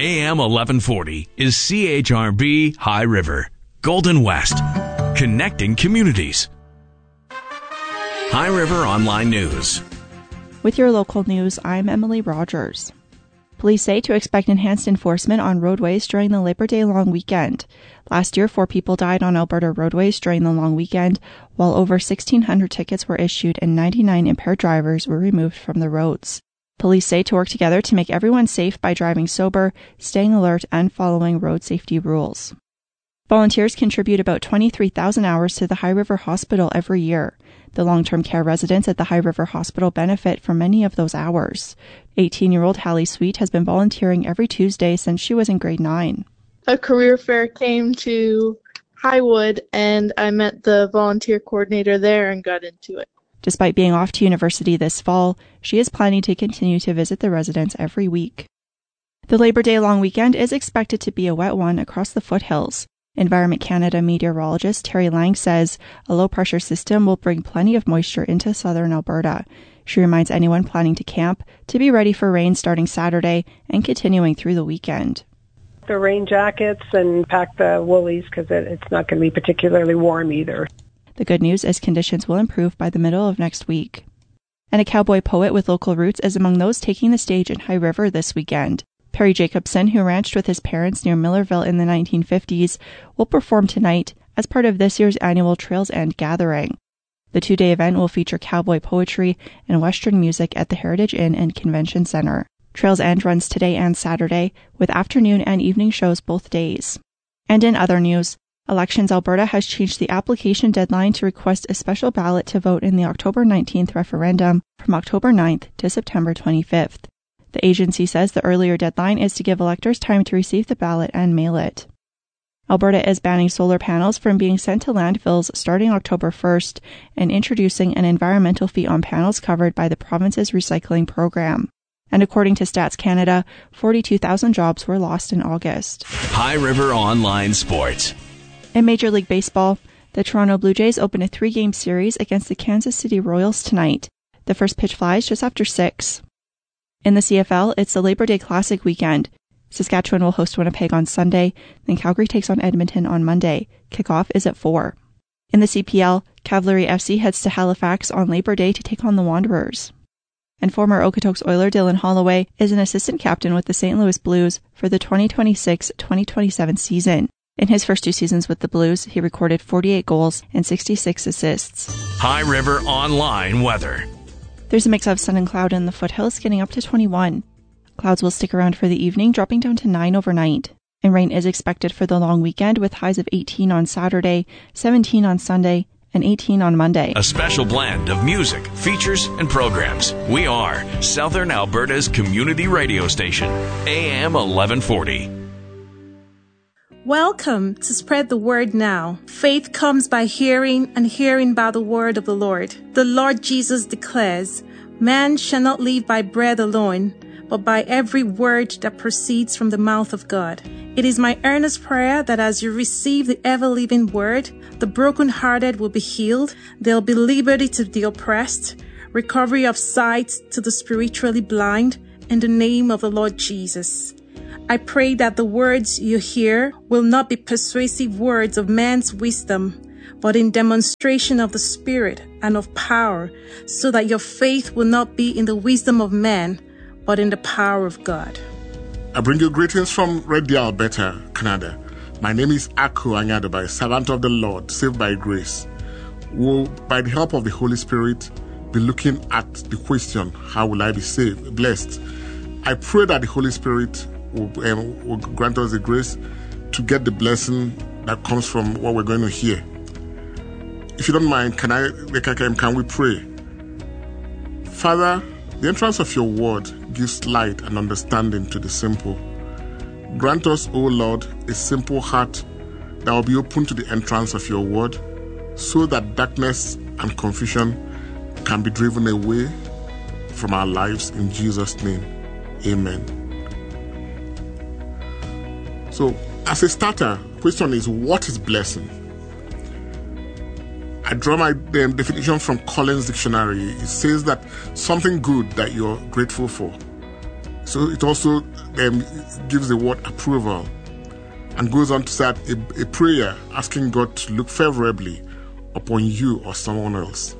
AM 1140 is CHRB High River, Golden West, connecting communities. High River Online News. With your local news, I'm Emily Rogers. Police say to expect enhanced enforcement on roadways during the Labor Day long weekend. Last year, 4 people died on Alberta roadways during the long weekend, while over 1,600 tickets were issued and 99 impaired drivers were removed from the roads. Police say to work together to make everyone safe by driving sober, staying alert, and following road safety rules. Volunteers contribute about 23,000 hours to the High River Hospital every year. The long-term care residents at the High River Hospital benefit from many of those hours. 18-year-old Hallie Sweet has been volunteering every Tuesday since she was in grade 9. A career fair came to Highwood, and I met the volunteer coordinator there and got into it. Despite being off to university this fall, she is planning to continue to visit the residents every week. The Labor Day long weekend is expected to be a wet one across the foothills. Environment Canada meteorologist Terry Lang says a low-pressure system will bring plenty of moisture into southern Alberta. She reminds anyone planning to camp to be ready for rain starting Saturday and continuing through the weekend. The rain jackets and pack the woolies because it's not going to be particularly warm either. The good news is conditions will improve by the middle of next week. And a cowboy poet with local roots is among those taking the stage in High River this weekend. Perry Jacobson, who ranched with his parents near Millerville in the 1950s, will perform tonight as part of this year's annual Trails End gathering. The 2-day event will feature cowboy poetry and Western music at the Heritage Inn and Convention Centre. Trails End runs today and Saturday, with afternoon and evening shows both days. And in other news, Elections Alberta has changed the application deadline to request a special ballot to vote in the October 19th referendum from October 9th to September 25th. The agency says the earlier deadline is to give electors time to receive the ballot and mail it. Alberta is banning solar panels from being sent to landfills starting October 1st and introducing an environmental fee on panels covered by the province's recycling program. And according to Stats Canada, 42,000 jobs were lost in August. High River Online Sports. In Major League Baseball, the Toronto Blue Jays open a 3-game series against the Kansas City Royals tonight. The first pitch flies just after 6. In the CFL, it's the Labor Day Classic weekend. Saskatchewan will host Winnipeg on Sunday, then Calgary takes on Edmonton on Monday. Kickoff is at 4. In the CPL, Cavalry FC heads to Halifax on Labor Day to take on the Wanderers. And former Okotoks Oiler Dylan Holloway is an assistant captain with the St. Louis Blues for the 2026-2027 season. In his first 2 seasons with the Blues, he recorded 48 goals and 66 assists. High River Online Weather. There's a mix of sun and cloud in the foothills, getting up to 21. Clouds will stick around for the evening, dropping down to 9 overnight. And rain is expected for the long weekend, with highs of 18 on Saturday, 17 on Sunday, and 18 on Monday. A special blend of music, features, and programs. We are Southern Alberta's community radio station, AM 1140. Welcome to Spread the Word Now. Faith comes by hearing, and hearing by the word of the Lord. The Lord Jesus declares, "Man shall not live by bread alone, but by every word that proceeds from the mouth of God." It is my earnest prayer that as you receive the ever-living word, the brokenhearted will be healed, there'll be liberty to the oppressed, recovery of sight to the spiritually blind, in the name of the Lord Jesus. I pray that the words you hear will not be persuasive words of man's wisdom, but in demonstration of the Spirit and of power, so that your faith will not be in the wisdom of man, but in the power of God. I bring you greetings from Red Deer, Alberta, Canada. My name is Aku Anyadobai, servant of the Lord, saved by grace. We'll, by the help of the Holy Spirit, be looking at the question, how will I be saved, blessed? I pray that the Holy Spirit will grant us the grace to get the blessing that comes from what we're going to hear. If you don't mind, can we pray? Father, the entrance of your word gives light and understanding to the simple. Grant us, O Lord, a simple heart that will be open to the entrance of your word, so that darkness and confusion can be driven away from our lives. In Jesus' name, amen. So, as a starter, the question is, what is blessing? I draw my definition from Collins Dictionary. It says that something good that you're grateful for, So it also gives the word approval, and goes on to say a prayer asking God to look favorably upon you or someone else.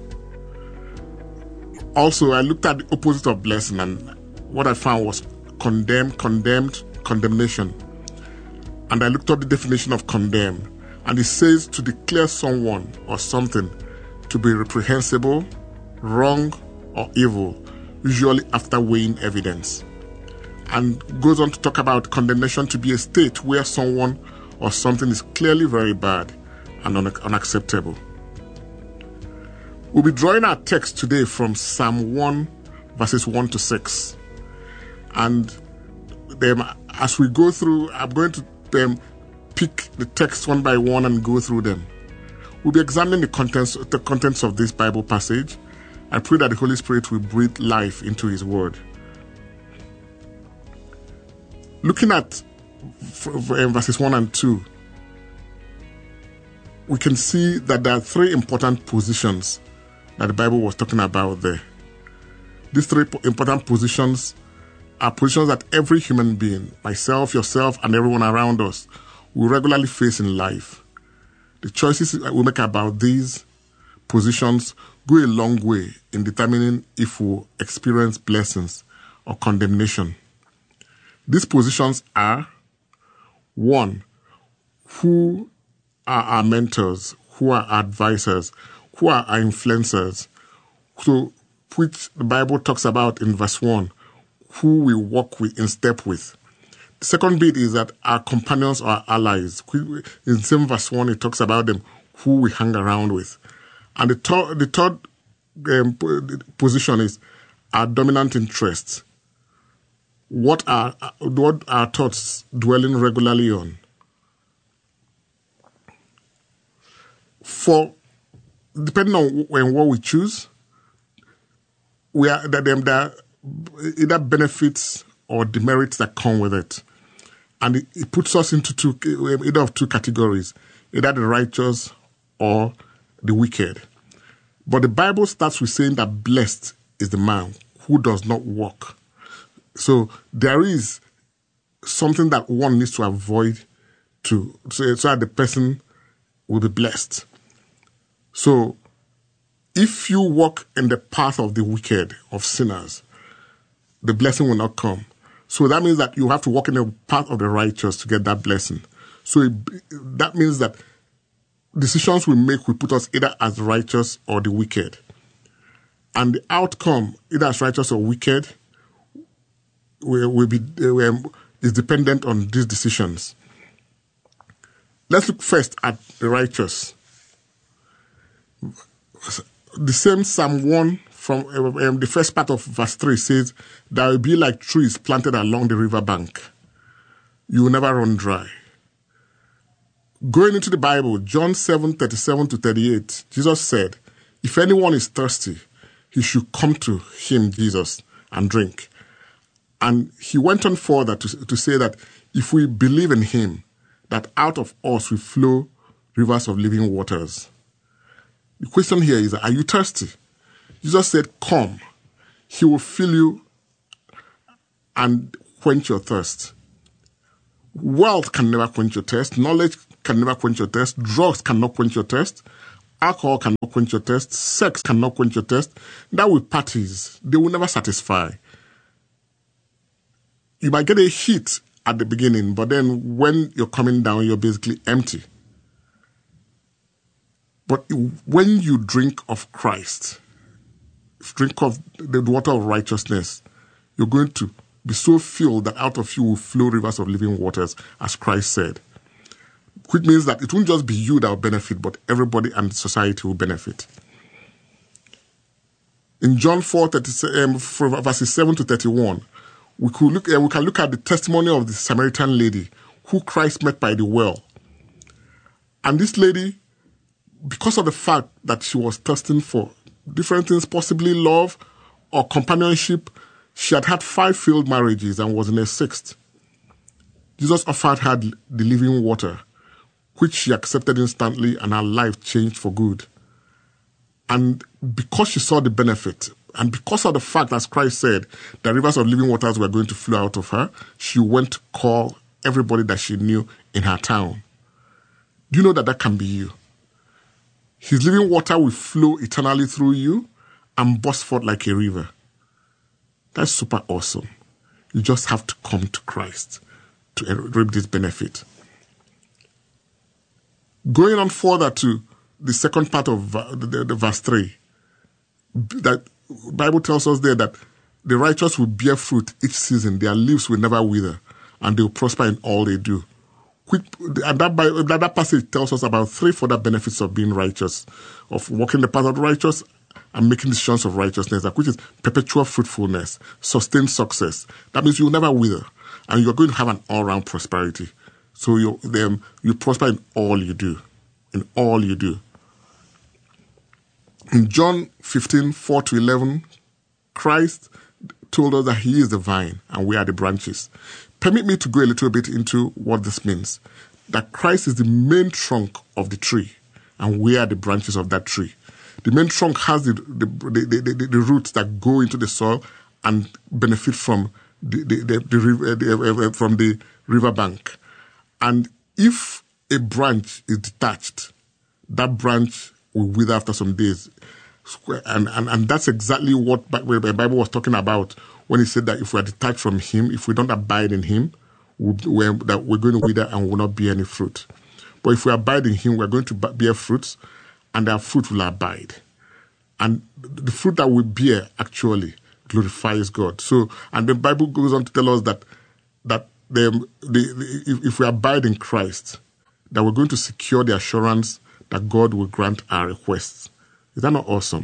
Also, I looked at the opposite of blessing, and what I found was condemnation. And I looked up the definition of condemn, and it says to declare someone or something to be reprehensible, wrong, or evil, usually after weighing evidence. And goes on to talk about condemnation to be a state where someone or something is clearly very bad and unacceptable. We'll be drawing our text today from Psalm 1, verses 1 to 6. And as we go through, I'm going to pick the text one by one and go through them. We'll be examining the contents of this Bible passage. I pray that the Holy Spirit will breathe life into His Word. Looking at verses 1 and 2, we can see that there are three important positions that the Bible was talking about there. These three important positions are positions that every human being, myself, yourself, and everyone around us, will regularly face in life. The choices that we make about these positions go a long way in determining if we experience blessings or condemnation. These positions are: 1, who are our mentors, who are our advisors, who are our influencers, so which the Bible talks about in verse 1, who we walk with in step with. The second bit is that our companions or allies. In the same verse 1, it talks about them, who we hang around with. And the third position is our dominant interests. What are our thoughts dwelling regularly on? Depending on what we choose, there are either benefits or demerits that come with it. And it puts us into either of two categories, either the righteous or the wicked. But the Bible starts with saying that blessed is the man who does not walk. So there is something that one needs to avoid so that the person will be blessed. So if you walk in the path of the wicked, of sinners, the blessing will not come. So that means that you have to walk in the path of the righteous to get that blessing. So that means that decisions we make will put us either as righteous or the wicked. And the outcome, either as righteous or wicked, is dependent on these decisions. Let's look first at the righteous. The same Psalm 1 from the first part of verse 3 says, "There will be like trees planted along the river bank. You will never run dry." Going into the Bible, John 7:37 to 38, Jesus said, "If anyone is thirsty, he should come to him," Jesus, "and drink." And he went on further to say that if we believe in him, that out of us will flow rivers of living waters. The question here is, are you thirsty? Jesus said, "Come, he will fill you and quench your thirst." Wealth can never quench your thirst. Knowledge can never quench your thirst. Drugs cannot quench your thirst. Alcohol cannot quench your thirst. Sex cannot quench your thirst. That with parties, they will never satisfy. You might get a hit at the beginning, but then when you're coming down, you're basically empty. But when you drink of Christ, drink of the water of righteousness, you're going to be so filled that out of you will flow rivers of living waters, as Christ said. Which means that it won't just be you that will benefit, but everybody and society will benefit. In John 4, verses 7 to 31, we can look at the testimony of the Samaritan lady who Christ met by the well. And this lady, because of the fact that she was thirsting for different things, possibly love or companionship, she had had 5 failed marriages and was in her 6th. Jesus offered her the living water, which she accepted instantly, and her life changed for good. And because she saw the benefit And because of the fact, as Christ said, the rivers of living waters were going to flow out of her, she went to call everybody that she knew in her town. Do you know that can be you? His living water will flow eternally through you and burst forth like a river. That's super awesome. You just have to come to Christ to reap this benefit. Going on further to the second part of the verse 3, that Bible tells us there that the righteous will bear fruit each season. Their leaves will never wither, and they will prosper in all they do. And that passage tells us about 3 further benefits of being righteous, of walking the path of the righteous and making decisions of righteousness, which is perpetual fruitfulness, sustained success. That means you'll never wither, and you're going to have an all-round prosperity. So you prosper in all you do. In all you do. In John 15:4-11, Christ told us that he is the vine and we are the branches. Permit me to go a little bit into what this means. That Christ is the main trunk of the tree and we are the branches of that tree. The main trunk has the roots that go into the soil and benefit from from the riverbank. And if a branch is detached, that branch will wither after some days. And that's exactly what the Bible was talking about when he said that if we are detached from him, if we don't abide in him, we're going to wither and will not bear any fruit. But if we abide in him, we're going to bear fruits, and our fruit will abide. And the fruit that we bear actually glorifies God. So, and the Bible goes on to tell us that if we abide in Christ, that we're going to secure the assurance that God will grant our requests. Is that not awesome?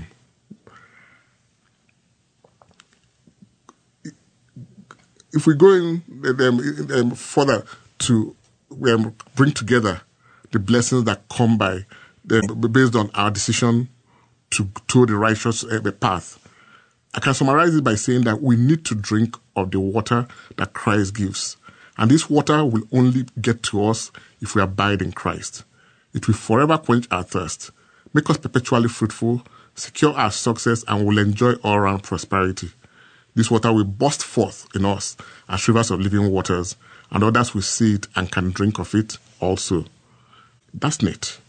If we go in further to bring together the blessings that come by based on our decision to the righteous path, I can summarize it by saying that we need to drink of the water that Christ gives. And this water will only get to us if we abide in Christ. It will forever quench our thirst, make us perpetually fruitful, secure our success, and will enjoy all-round prosperity. This water will burst forth in us as rivers of living waters, and others will see it and can drink of it also. That's neat.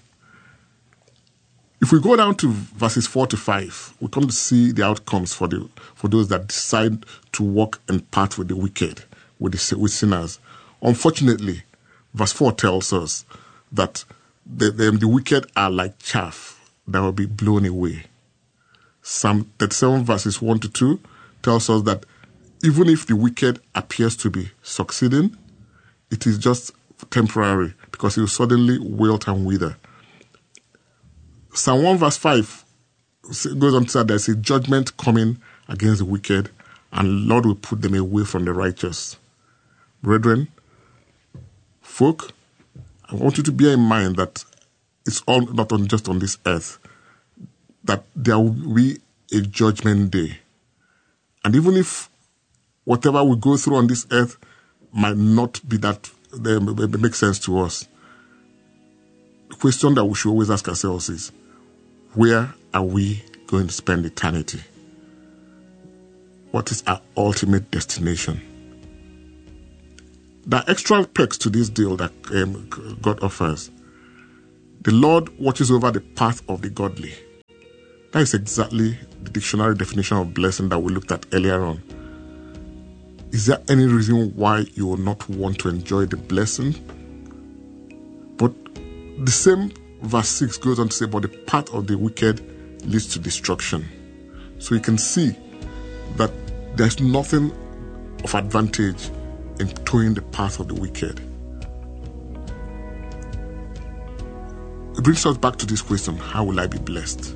If we go down to verses 4-5, we come to see the outcomes for those that decide to walk in part with the wicked, with sinners. Unfortunately, verse 4 tells us that the wicked are like chaff that will be blown away. Psalm 37 verses 1-2 tells us that even if the wicked appears to be succeeding, it is just temporary because he will suddenly wilt and wither. Psalm 1 verse 5 goes on to say there's a judgment coming against the wicked, and Lord will put them away from the righteous. Brethren, folk, I want you to bear in mind that it's all not just on this earth, that there will be a judgment day. And even if whatever we go through on this earth might not be that make sense to us, the question that we should always ask ourselves is, where are we going to spend eternity? What is our ultimate destination? There are extra perks to this deal that God offers. The Lord watches over the path of the godly. That is exactly the dictionary definition of blessing that we looked at earlier on. Is there any reason why you will not want to enjoy the blessing? But the same verse 6 goes on to say, but the path of the wicked leads to destruction. So you can see that there's nothing of advantage in towing the path of the wicked. It brings us back to this question, how will I be blessed?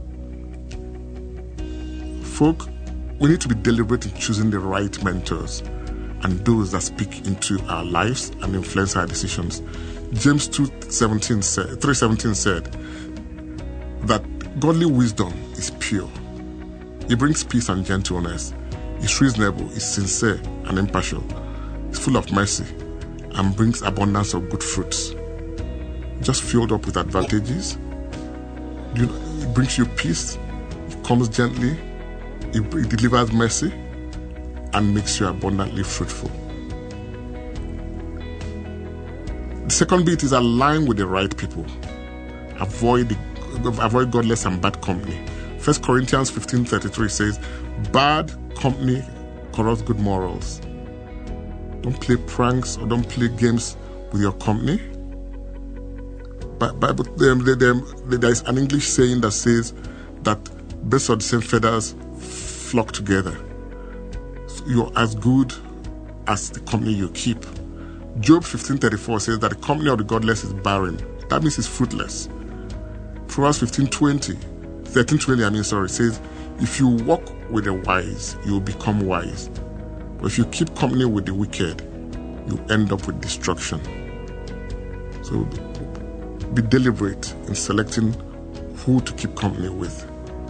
Folk, we need to be deliberate in choosing the right mentors and those that speak into our lives and influence our decisions. James 3:17 said that godly wisdom is pure. It brings peace and gentleness. It's reasonable, it's sincere and impartial. It's full of mercy and brings abundance of good fruits. Just filled up with advantages. It brings you peace. It comes gently. It delivers mercy and makes you abundantly fruitful. The second bit is align with the right people. Avoid godless and bad company. 1 Corinthians 15:33 says, bad company corrupts good morals. Don't play pranks or don't play games with your company. But there is an English saying that says that birds of the same feathers flock together. So you're as good as the company you keep. Job 15:34 says that the company of the godless is barren. That means it's fruitless. Proverbs 13:20 says, if you walk with the wise, you will become wise. But if you keep company with the wicked, you end up with destruction. So be deliberate in selecting who to keep company with.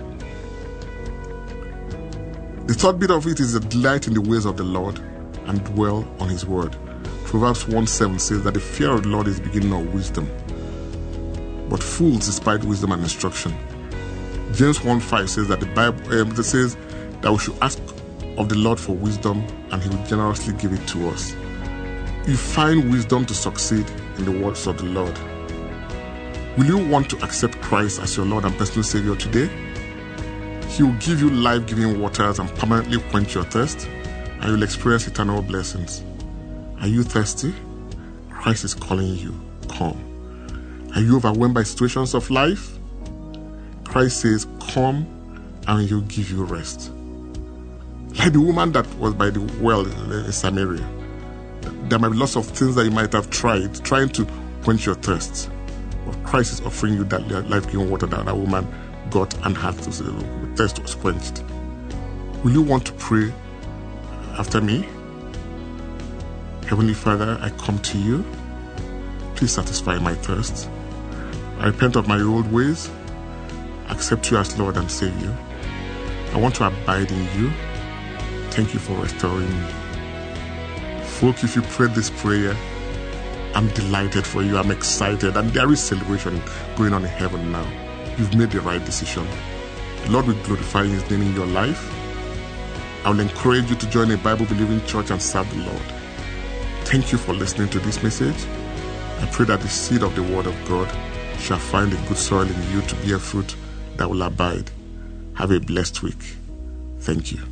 The third bit of it is a delight in the ways of the Lord and dwell on his word. Proverbs 1:7 says that the fear of the Lord is the beginning of wisdom, but fools despise wisdom and instruction. James 1:5 says that the Bible says that we should ask of the Lord for wisdom and he will generously give it to us. You find wisdom to succeed in the words of the Lord. Will you want to accept Christ as your Lord and personal Savior today? He will give you life-giving waters and permanently quench your thirst, and you'll experience eternal blessings. Are you thirsty? Christ is calling you. Come. Are you overwhelmed by situations of life? Christ says, come, and he'll give you rest. Like the woman that was by the well in Samaria. There might be lots of things that you might have tried, trying to quench your thirst. But Christ is offering you that life-giving water that that woman got and had to say, the thirst was quenched. Will you want to pray after me? Heavenly Father, I come to you. Please satisfy my thirst. I repent of my old ways. Accept you as Lord and Savior. I want to abide in you. Thank you for restoring me. Folk, if you prayed this prayer, I'm delighted for you. I'm excited. And there is celebration going on in heaven now. You've made the right decision. The Lord will glorify his name in your life. I will encourage you to join a Bible-believing church and serve the Lord. Thank you for listening to this message. I pray that the seed of the Word of God shall find a good soil in you to bear fruit that will abide. Have a blessed week. Thank you.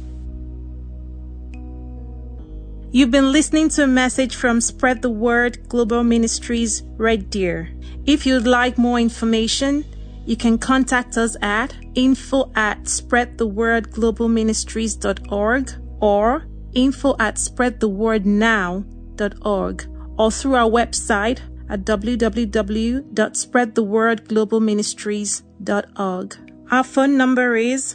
You've been listening to a message from Spread the Word Global Ministries, Red Deer. If you'd like more information, you can contact us at info@spreadthewordglobalministries.org or info@spreadthewordnow.org or through our website at www.spreadthewordglobalministries.org. Our phone number is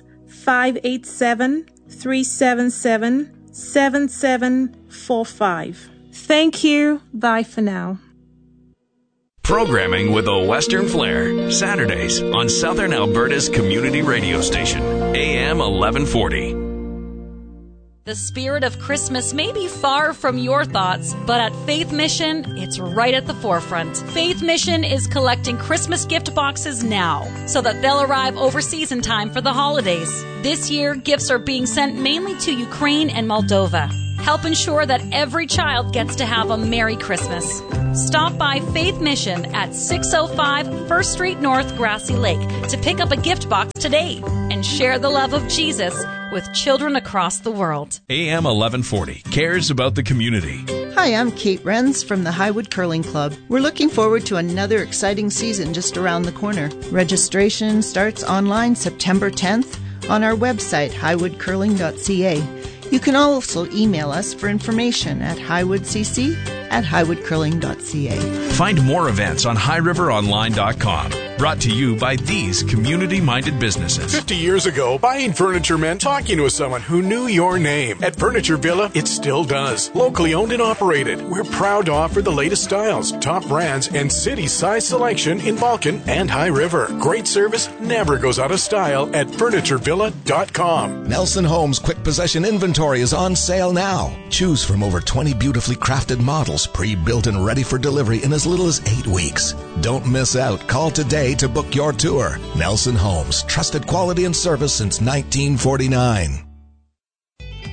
587-377-7745. Thank you. Bye for now. Programming with a Western flair. Saturdays on Southern Alberta's community radio station, AM 1140. The spirit of Christmas may be far from your thoughts, but at Faith Mission, it's right at the forefront. Faith Mission is collecting Christmas gift boxes now so that they'll arrive overseas in time for the holidays. This year, gifts are being sent mainly to Ukraine and Moldova. Help ensure that every child gets to have a Merry Christmas. Stop by Faith Mission at 605 1st Street North, Grassy Lake to pick up a gift box today and share the love of Jesus with children across the world. AM 1140 cares about the community. Hi, I'm Kate Renz from the Highwood Curling Club. We're looking forward to another exciting season just around the corner. Registration starts online September 10th on our website, highwoodcurling.ca. You can also email us for information at highwoodcc@highwoodcurling.ca. Find more events on highriveronline.com. Brought to you by these community-minded businesses. 50 years ago, buying furniture meant talking to someone who knew your name. At Furniture Villa, it still does. Locally owned and operated, we're proud to offer the latest styles, top brands, and city-size selection in Vulcan and High River. Great service never goes out of style at FurnitureVilla.com. Nelson Homes Quick Possession Inventory is on sale now. Choose from over 20 beautifully crafted models, pre-built and ready for delivery in as little as 8 weeks. Don't miss out. Call today to book your tour. Nelson Homes, trusted quality and service since 1949.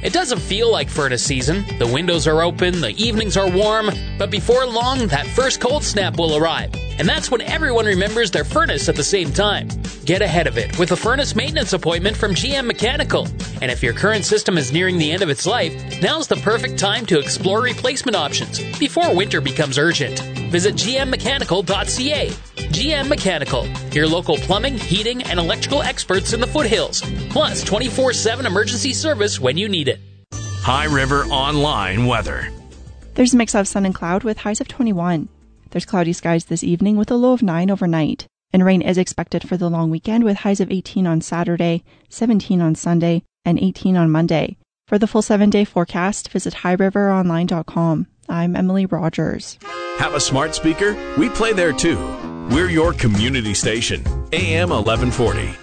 It doesn't feel like furnace season. The windows are open, the evenings are warm, but before long, that first cold snap will arrive. And that's when everyone remembers their furnace at the same time. Get ahead of it with a furnace maintenance appointment from GM Mechanical. And if your current system is nearing the end of its life, now's the perfect time to explore replacement options before winter becomes urgent. Visit gmmechanical.ca. GM Mechanical, your local plumbing, heating, and electrical experts in the foothills. Plus 24/7 emergency service when you need it. High River Online weather. There's a mix of sun and cloud with highs of 21. There's cloudy skies this evening with a low of 9 overnight. And rain is expected for the long weekend with highs of 18 on Saturday, 17 on Sunday, and 18 on Monday. For the full 7-day forecast, visit highriveronline.com. I'm Emily Rogers. Have a smart speaker? We play there too. We're your community station, AM 1140.